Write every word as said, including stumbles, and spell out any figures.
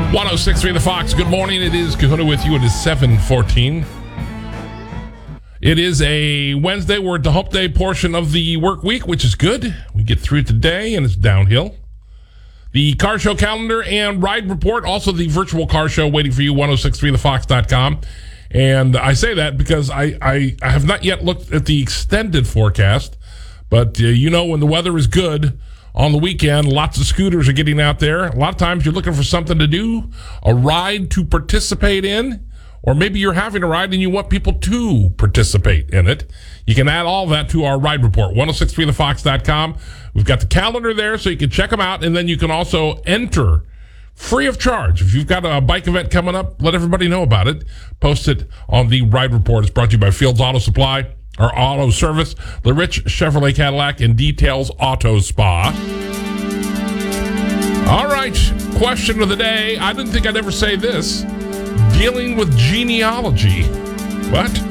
one oh six point three The Fox. Good morning. It is Kahuna with you. It is seven fourteen. It is a Wednesday. We're at the hump day portion of the work week, which is good. We get through today, and it's downhill. The car show calendar and ride report, also the virtual car show waiting for you, ten sixty-three the fox dot com. And I say that because I, I, I have not yet looked at the extended forecast, but uh, you know when the weather is good on the weekend, lots of scooters are getting out there. A lot of times you're looking for something to do, a ride to participate in, or maybe you're having a ride and you want people to participate in it. You can add all that to our ride report, ten sixty-three the fox dot com. We've got the calendar there so you can check them out, and then you can also enter free of charge. If you've got a bike event coming up, let everybody know about it. Post it on the ride report. It's brought to you by Fields Auto Supply, our auto service, the Rich Chevrolet Cadillac, and Details Auto Spa. All right, question of the day. I didn't think I'd ever say this. Dealing with genealogy. What?